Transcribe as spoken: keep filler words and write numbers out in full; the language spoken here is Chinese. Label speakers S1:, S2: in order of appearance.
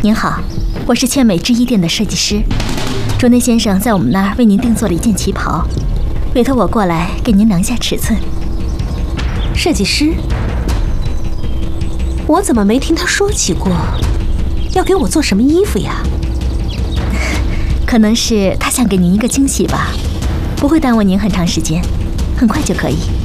S1: 您好，我是倩美制衣店的设计师，竹内先生在我们那儿为您定做了一件旗袍，委托我过来给您量一下尺寸。
S2: 设计师？我怎么没听他说起过要给我做什么衣服呀？
S1: 可能是他想给您一个惊喜吧，不会耽误您很长时间，很快就可以。